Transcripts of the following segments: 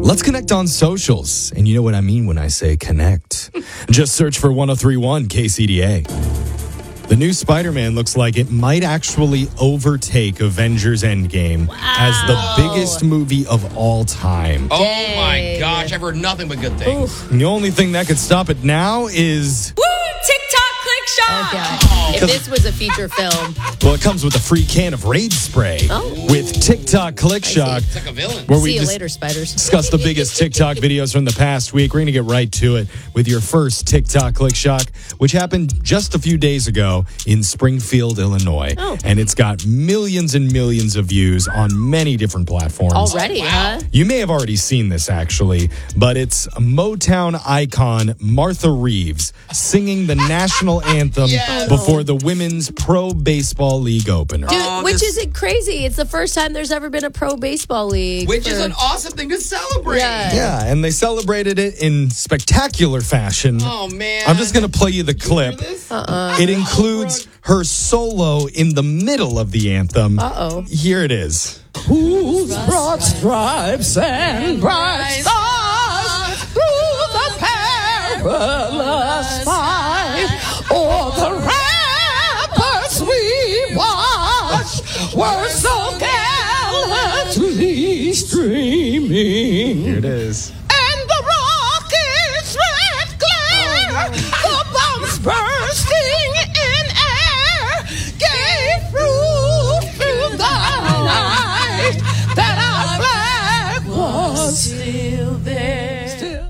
Let's connect on socials. And you know what I mean when I say connect. Just search for 1031 KCDA. The new Spider-Man looks like it might actually overtake Avengers Endgame as the biggest movie of all time. Oh my gosh, I've heard nothing but good things. And the only thing that could stop it now is... Woo! TikTok click shop! Okay. If this was a feature film. Well, it comes with a free can of Rage Spray with TikTok Click Shock. It's like a villain. Where See we you later, spiders. discuss the biggest TikTok videos from the past week. We're going to get right to it with your first TikTok Click Shock, which happened just a few days ago in Springfield, Illinois. Oh. And it's got millions and millions of views on many different platforms. Already, huh? You may have already seen this, actually, but it's Motown icon Martha Reeves singing the national anthem before the Women's Pro Baseball League opener. Dude, which isn't crazy. It's the first time there's ever been a pro baseball league. Which is an awesome thing to celebrate. Yeah, and they celebrated it in spectacular fashion. Oh, man. I'm just going to play you the clip. This? It includes her solo in the middle of the anthem. Here it is. Whose broad stripes and bright stars through the perilous fight, o'er the ramparts we watched were so gallantly streaming. Here it is. And the rocket's red glare, the bombs bursting in air, gave proof through the night that our flag was still there.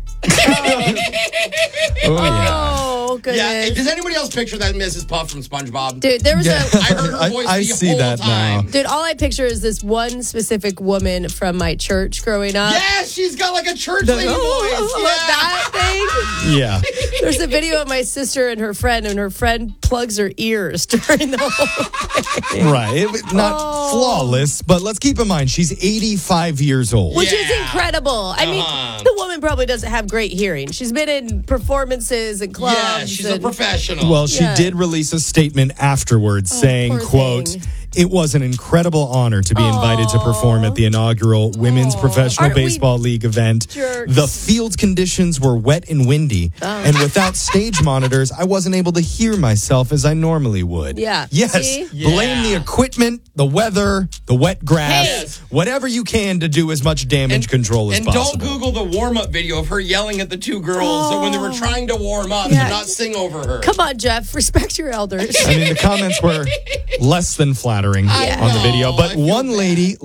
Oh, yeah. Oh, goodness. Yeah, does anybody else picture that Mrs. Puff from SpongeBob? Dude, there was Yeah. a... I heard her voice I the see whole that time. now. Dude, all I picture is this one specific woman from my church growing up. Yeah, she's got like a church lady voice. That thing. Yeah. There's a video of my sister and her friend plugs her ears during the whole thing. Right. Not flawless, but let's keep in mind, she's 85 years old. Which is Yeah. incredible. I mean, the woman probably doesn't have great hearing. She's been in performances and clubs. Yeah, she's a professional. Well, she Yeah. did release a statement afterwards saying, poor quote, thing. "It was an incredible honor to be invited to perform at the inaugural Women's Professional Aren't we Baseball League event. jerks? The field conditions were wet and windy, and without stage monitors, I wasn't able to hear myself as I normally would. Yeah. Yes, See? blame the equipment, the weather, the wet grass, Hey. whatever you can to do as much damage control as and possible." don't Google the warm-up video of her yelling at the two girls when they were trying to warm up to not sing over her. Come on, Jeff. Respect your elders. I mean, the comments were less than flattering on the video. know, But I feel one lady,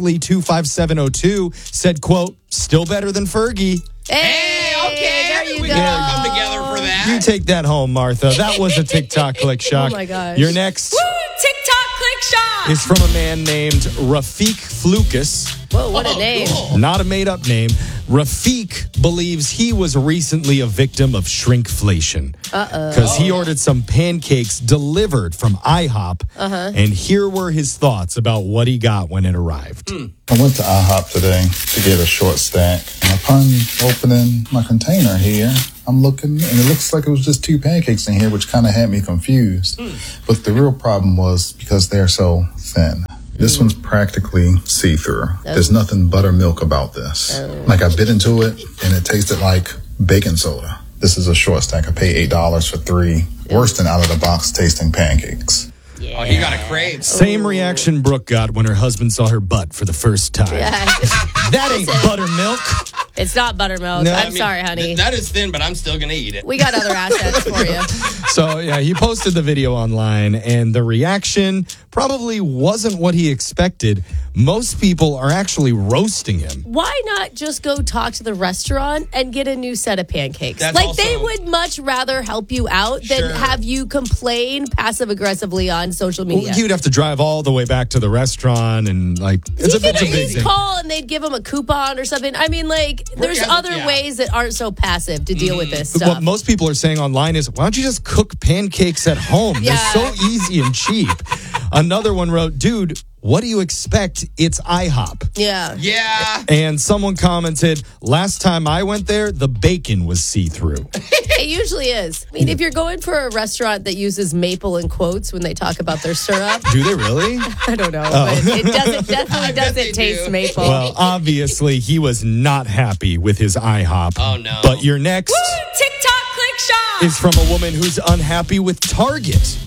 Leslie25702, said, quote, "Still better than Fergie." Hey, okay, there you we go. gotta come together for that. You take that home, Martha. That was a TikTok Click Shock. Oh, my gosh. Your next Woo! TikTok click shop! is from a man named Rafiq Flukas. Whoa, what a name. Cool. Not a made-up name. Rafiq believes he was recently a victim of shrinkflation. Because he ordered some pancakes delivered from IHOP. And here were his thoughts about what he got when it arrived. I went to IHOP today to get a short stack. And upon opening my container here, I'm looking, and it looks like it was just two pancakes in here, which kind of had me confused. But the real problem was because they're so thin. This one's practically see-through. There's nothing buttermilk about this. Like, I bit into it, and it tasted like baking soda. This is a short stack. I paid $8 for 3 worse than out-of-the-box tasting pancakes. Oh, he got a crave. Same reaction Brooke got when her husband saw her butt for the first time. That ain't buttermilk. It's not buttermilk. No, I'm sorry, honey. That is thin, but I'm still going to eat it. We got other assets for you. So, yeah, he posted the video online, and the reaction probably wasn't what he expected. Most people are actually roasting him. Why not just go talk to the restaurant and get a new set of pancakes? That's like, also- they would much rather help you out than Sure. have you complain passive-aggressively on social media. Well, you'd have to drive all the way back to the restaurant, and, like, it's a You could big at least thing. call and they'd give them a coupon or something. I mean, like, there's other ways that aren't so passive to deal with this stuff. What most people are saying online is, why don't you just cook pancakes at home? Yeah. They're so easy and cheap. Another one wrote, dude, what do you expect? It's IHOP. Yeah. Yeah. And someone commented, last time I went there, the bacon was see-through. It usually is. I mean, if you're going for a restaurant that uses maple in quotes when they talk about their syrup. Do they really? I don't know. But it definitely doesn't taste do. maple. Well, obviously, he was not happy with his IHOP. Oh, no. But your next TikTok click shop. is from a woman who's unhappy with Target.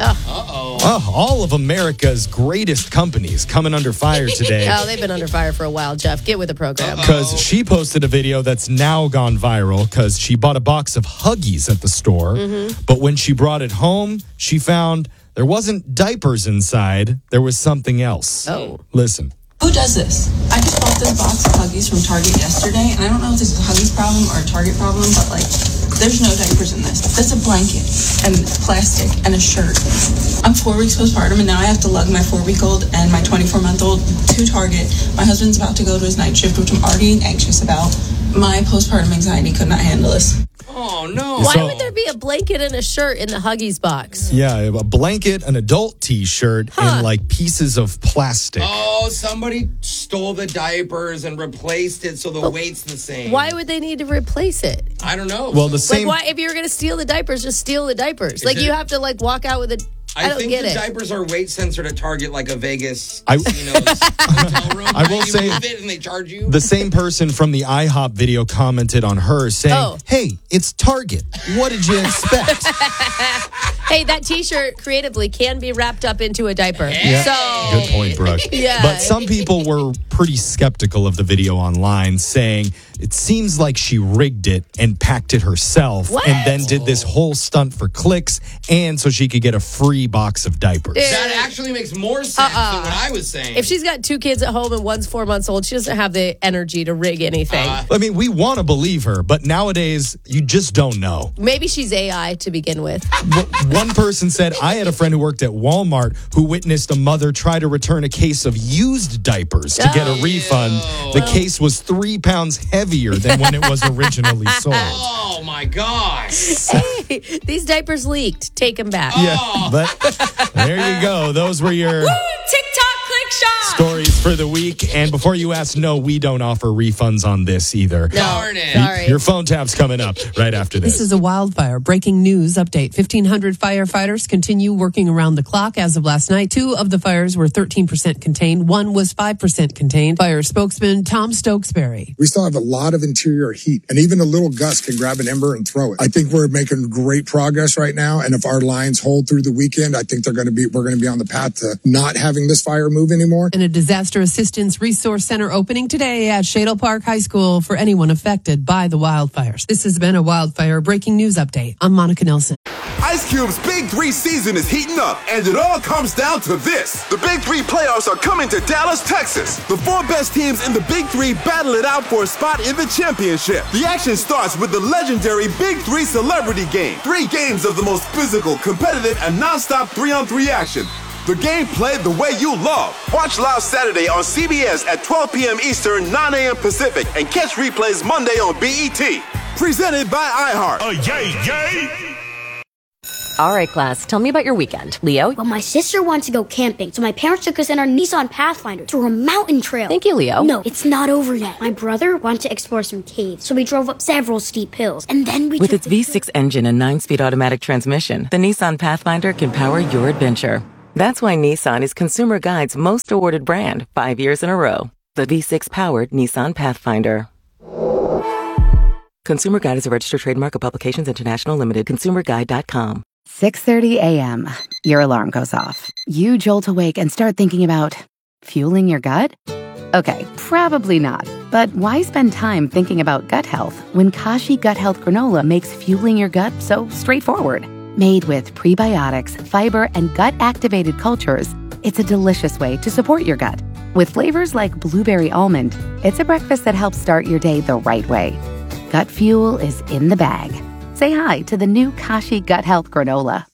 Oh, all of America's greatest companies coming under fire today. Oh, they've been under fire for a while, Jeff. Get with the program. Because she posted a video that's now gone viral because she bought a box of Huggies at the store. But when she brought it home, she found there wasn't diapers inside. There was something else. Oh. Listen. Who does this? I just bought this box of Huggies from Target yesterday, and I don't know if this is a Huggies problem or a Target problem, but there's no diapers in this. That's a blanket and plastic and a shirt. I'm 4 weeks postpartum, and now I have to lug my 4-week-old and my 24-month-old to Target. My husband's about to go to his night shift, which I'm already anxious about. My postpartum anxiety could not handle this. Oh, no. Why would there be a blanket and a shirt in the Huggies box? Yeah, a blanket, an adult T-shirt, and pieces of plastic. Oh, somebody stole the diapers and replaced it so the weight's the same. Why would they need to replace it? I don't know. Well, the same. Why, if you were going to steal the diapers, just steal the diapers. You have to walk out with it. I don't think get the it. diapers are weight censored at Target, like a Vegas casino's hotel room. I will You say- move it and they charge you. The same person from the IHOP video commented on her saying, hey, it's Target. What did you expect? Hey, that T-shirt creatively can be wrapped up into a diaper. Yeah. So Good point, Brooke. Yeah. But some people were pretty skeptical of the video online, saying it seems like she rigged it and packed it herself and then did this whole stunt for clicks and so she could get a free box of diapers. That actually makes more sense than what I was saying. If she's got 2 kids at home and one's 4 months old, she doesn't have the energy to rig anything. I mean, we want to believe her, but nowadays, you just don't know. Maybe she's AI to begin with. One person said, I had a friend who worked at Walmart who witnessed a mother try to return a case of used diapers to get a refund. The case was 3 pounds heavier than when it was originally sold. Oh, my gosh. Hey, these diapers leaked. Take them back. Yeah, but there you go. Those were your TikTok click shop. stories for the week. And before you ask, no, we don't offer refunds on this either. Darn it. Sorry. Your phone tap's coming up right after this. This is a wildfire breaking news update. 1,500 firefighters continue working around the clock. As of last night, 2 of the fires were 13% contained. 1 was 5% contained. Fire spokesman Tom Stokesbury. We still have a lot of interior heat, and even a little gust can grab an ember and throw it. I think we're making great progress right now, and if our lines hold through the weekend, I think we're going to be on the path to not having this fire move anymore. And a disaster assistance resource center opening today at Shadle Park High School for anyone affected by the wildfires. This has been a wildfire breaking news update. I'm Monica Nelson. Ice Cube's Big 3 season is heating up, and it all comes down to this. The Big 3 playoffs are coming to Dallas, Texas. The 4 best teams in the Big 3 battle it out for a spot in the championship. The action starts with the legendary Big 3 Celebrity Game. 3 games of the most physical, competitive, and non-stop 3-on-3 action. The game played the way you love. Watch live Saturday on CBS at 12 p.m. Eastern, 9 a.m. Pacific, and catch replays Monday on BET. Presented by iHeart. Yay! All right, class, tell me about your weekend. Leo? Well, my sister wanted to go camping, so my parents took us in our Nissan Pathfinder to a mountain trail. Thank you, Leo. No, it's not over yet. My brother wanted to explore some caves, so we drove up several steep hills, and then we With its V6 engine and 9-speed automatic transmission, the Nissan Pathfinder can power your adventure. That's why Nissan is Consumer Guide's most awarded brand 5 years in a row. The V6-powered Nissan Pathfinder. Consumer Guide is a registered trademark of Publications International Limited. ConsumerGuide.com. 6:30 a.m. Your alarm goes off. You jolt awake and start thinking about fueling your gut? Okay, probably not. But why spend time thinking about gut health when Kashi Gut Health Granola makes fueling your gut so straightforward? Made with prebiotics, fiber, and gut-activated cultures, it's a delicious way to support your gut. With flavors like blueberry almond, it's a breakfast that helps start your day the right way. Gut fuel is in the bag. Say hi to the new Kashi Gut Health Granola.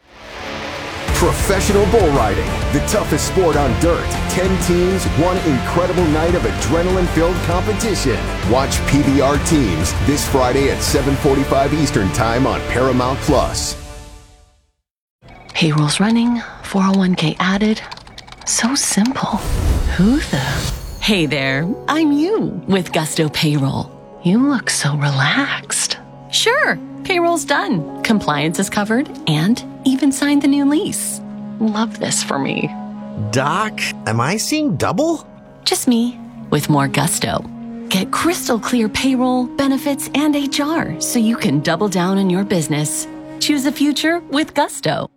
Professional bull riding, the toughest sport on dirt. 10 teams, one incredible night of adrenaline-filled competition. Watch PBR Teams this Friday at 7:45 Eastern Time on Paramount+. Payroll's running, 401k added. So simple. Who the? Hey there, I'm you with Gusto Payroll. You look so relaxed. Sure, payroll's done. Compliance is covered and even signed the new lease. Love this for me. Doc, am I seeing double? Just me with more gusto. Get crystal clear payroll, benefits, and HR so you can double down on your business. Choose the future with Gusto.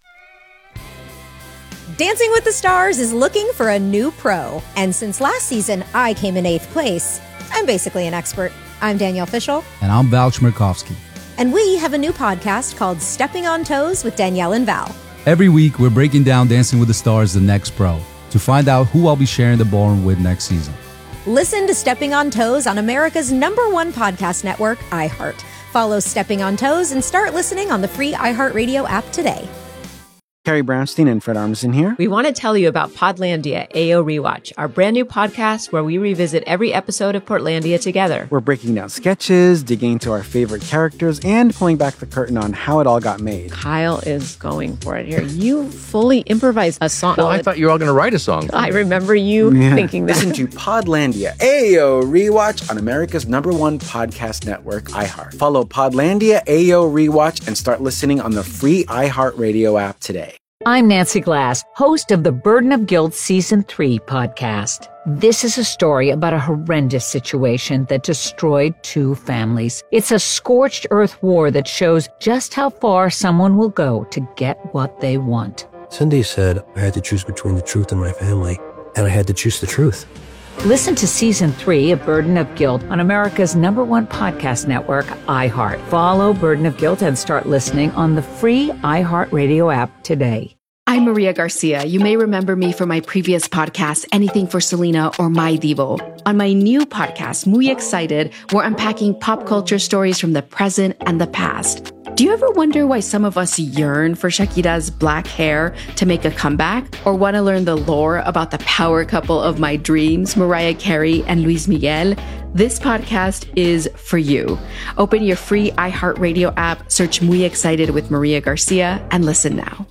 Dancing with the Stars is looking for a new pro. And since last season, I came in 8th place. I'm basically an expert. I'm Danielle Fishel. And I'm Val Chmerkovsky. And we have a new podcast called Stepping on Toes with Danielle and Val. Every week, we're breaking down Dancing with the Stars, the next pro, to find out who I'll be sharing the ballroom with next season. Listen to Stepping on Toes on America's #1 podcast network, iHeart. Follow Stepping on Toes and start listening on the free iHeartRadio app today. Carrie Brownstein and Fred Armisen here. We want to tell you about Podlandia AO Rewatch, our brand new podcast where we revisit every episode of Portlandia together. We're breaking down sketches, digging into our favorite characters, and pulling back the curtain on how it all got made. Kyle is going for it here. You fully improvised a song. Well, I thought you were all going to write a song. I remember you thinking that. Listen to Podlandia AO Rewatch on America's #1 podcast network, iHeart. Follow Podlandia AO Rewatch and start listening on the free iHeartRadio app today. I'm Nancy Glass, host of the Burden of Guilt Season 3 podcast. This is a story about a horrendous situation that destroyed 2 families. It's a scorched earth war that shows just how far someone will go to get what they want. Cindy said I had to choose between the truth and my family, and I had to choose the truth. Listen to Season 3 of Burden of Guilt on America's #1 podcast network, iHeart. Follow Burden of Guilt and start listening on the free iHeartRadio app today. I'm Maria Garcia. You may remember me from my previous podcast, Anything for Selena or My Divo. On my new podcast, Muy Excited, we're unpacking pop culture stories from the present and the past. Do you ever wonder why some of us yearn for Shakira's black hair to make a comeback? Or want to learn the lore about the power couple of my dreams, Mariah Carey and Luis Miguel? This podcast is for you. Open your free iHeartRadio app, search Muy Excited with Maria Garcia, and listen now.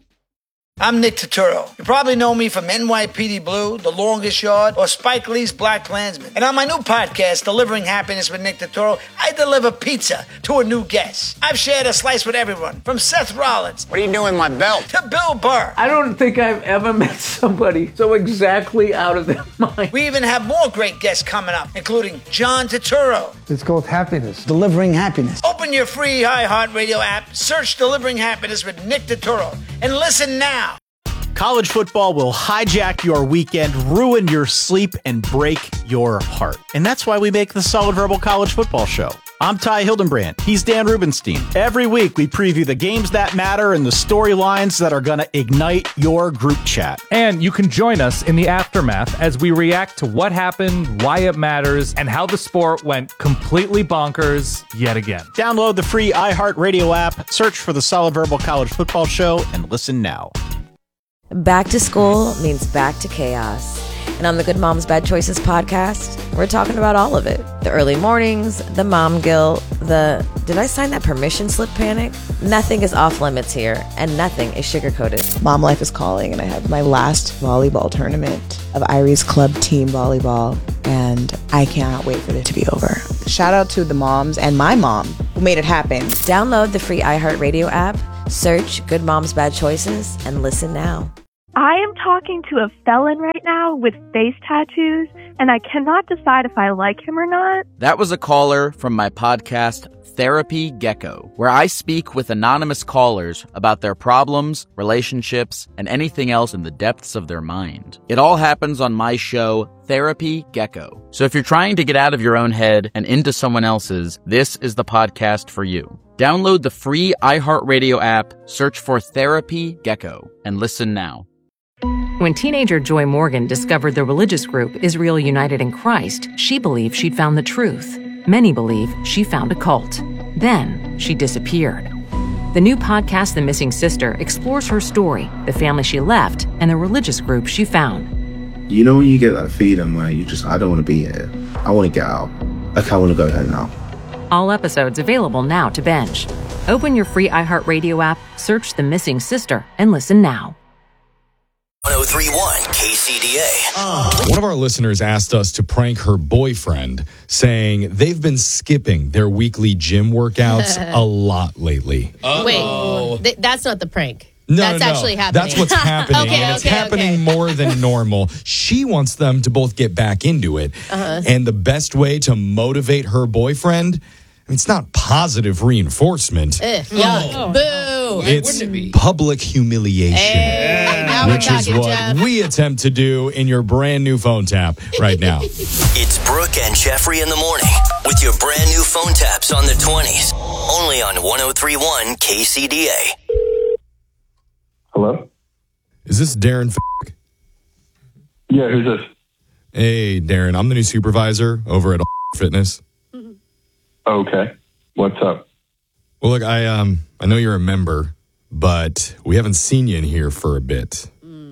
I'm Nick Turturro. You probably know me from NYPD Blue, The Longest Yard, or Spike Lee's Black Klansman. And on my new podcast, Delivering Happiness with Nick Turturro, I deliver pizza to a new guest. I've shared a slice with everyone, from Seth Rollins. What are you doing with my belt? To Bill Burr. I don't think I've ever met somebody so exactly out of their mind. We even have more great guests coming up, including John Turturro. It's called Happiness. Delivering Happiness. Open your free iHeartRadio app, search Delivering Happiness with Nick Turturro, and listen now. College football will hijack your weekend, ruin your sleep, and break your heart. And that's why we make the Solid Verbal College Football Show. I'm Ty Hildenbrand. He's Dan Rubenstein. Every week, we preview the games that matter and the storylines that are going to ignite your group chat. And you can join us in the aftermath as we react to what happened, why it matters, and how the sport went completely bonkers yet again. Download the free iHeartRadio app, search for the Solid Verbal College Football Show, and listen now. Back to school means back to chaos. And on the Good Moms Bad Choices podcast, we're talking about all of it. The early mornings, the mom guilt, the did I sign that permission slip panic? Nothing is off limits here, and nothing is sugar-coated. Mom life is calling, and I have my last volleyball tournament of Irie's club team volleyball, and I cannot wait for it to be over. Shout out to the moms and my mom who made it happen. Download the free iHeartRadio app, search Good Moms Bad Choices, and listen now. I am talking to a felon right now with face tattoos, and I cannot decide if I like him or not. That was a caller from my podcast, Therapy Gecko, where I speak with anonymous callers about their problems, relationships, and anything else in the depths of their mind. It all happens on my show, Therapy Gecko. So if you're trying to get out of your own head and into someone else's, this is the podcast for you. Download the free iHeartRadio app, search for Therapy Gecko, and listen now. When teenager Joy Morgan discovered the religious group Israel United in Christ, she believed she'd found the truth. Many believe she found a cult. Then she disappeared. The new podcast, The Missing Sister, explores her story, the family she left, and the religious group she found. You know when you get that feeling where I don't want to be here. I want to get out. Like, I want to go there now. All episodes available now to binge. Open your free iHeartRadio app, search The Missing Sister, and listen now. 103.1 KCDA. One of our listeners asked us to prank her boyfriend, saying they've been skipping their weekly gym workouts a lot lately. Wait, that's not the prank. No, that's actually happening. That's what's happening, and it's happening more than normal. She wants them to both get back into it, and the best way to motivate her boyfriend, I mean, it's not positive reinforcement. Yuck. Boo. It's public humiliation, which is what Jeff. we attempt to do in your brand new phone tap right now. It's Brooke and Jeffrey in the morning with your brand new phone taps on the 20s. Only on 103.1 KCDA. Hello? Is this Darren? Yeah, who's this? Hey, Darren. I'm the new supervisor over at Fitness. Okay. What's up? Well, look, I know you're a member, but we haven't seen you in here for a bit.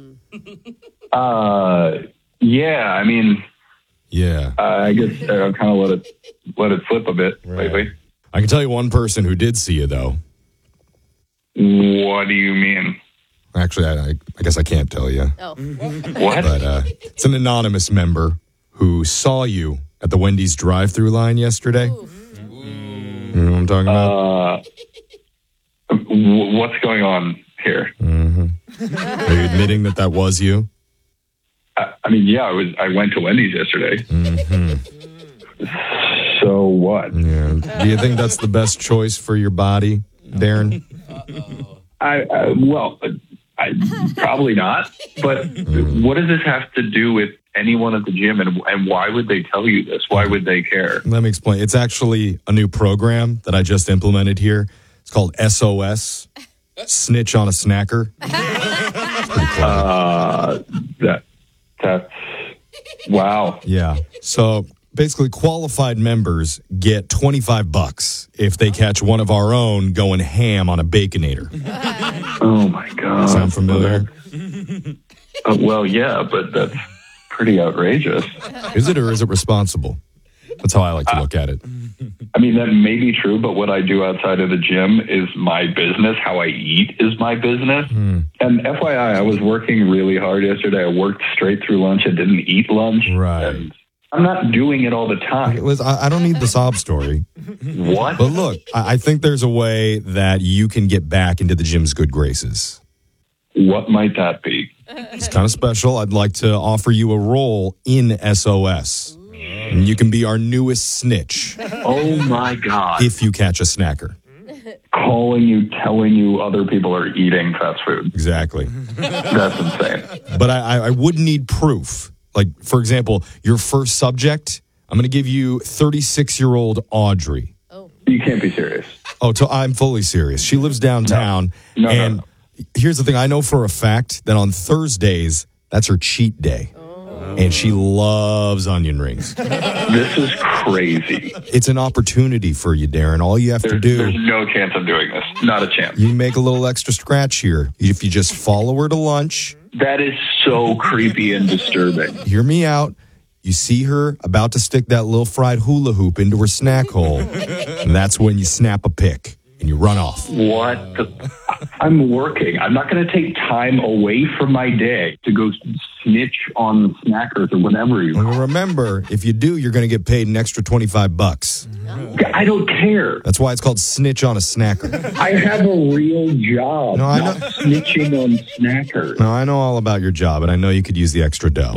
Yeah, I mean... Yeah. I guess I'll kind of let it flip a bit lately. I can tell you one person who did see you, though. What do you mean? Actually, I guess I can't tell you. Oh. What? But it's an anonymous member who saw you at the Wendy's drive-thru line yesterday. You know what I'm talking about? What's going on here? Mm-hmm. Are you admitting that was you? I mean, yeah, I went to Wendy's yesterday. Mm-hmm. So what? Yeah. Do you think that's the best choice for your body, Darren? Well, probably not. But what does this have to do with anyone at the gym, and why would they tell you this? Why would they care? Let me explain. It's actually a new program that I just implemented here. It's called SOS, Snitch on a Snacker. That's wow. Yeah. So basically, qualified members get $25 if they catch one of our own going ham on a Baconator. Oh my God! Sound familiar? Well, yeah, but that's pretty outrageous. Is it, or is it responsible? That's how I like to look at it. I mean, that may be true, but what I do outside of the gym is my business. How I eat is my business. And FYI, I was working really hard yesterday. I worked straight through lunch. I didn't eat lunch. Right. And I'm not doing it all the time. Liz, I don't need the sob story. What? But look, I think there's a way that you can get back into the gym's good graces. What might that be? It's kind of special. I'd like to offer you a role in SOS. And you can be our newest snitch. Oh, my God. If you catch a snacker. Calling you, telling you other people are eating fast food. Exactly. That's insane. But I would need proof. Like, for example, your first subject, I'm going to give you 36-year-old Audrey. Oh. You can't be serious. I'm fully serious. She lives downtown. No. Here's the thing. I know for a fact that on Thursdays, that's her cheat day. And she loves onion rings. This is crazy. It's an opportunity for you, Darren. All you have to do... There's no chance I'm doing this. Not a chance. You make a little extra scratch here. If you just follow her to lunch... That is so creepy and disturbing. Hear me out. You see her about to stick that little fried hula hoop into her snack hole. And that's when you snap a pic and you run off. What? I'm working. I'm not going to take time away from my day to go snitch on snackers or whatever you want. Remember, if you do, you're going to get paid an extra $25. I don't care. That's why it's called snitch on a snacker. I have a real job. No, I know. Not snitching on snackers. No, I know all about your job, and I know you could use the extra dough.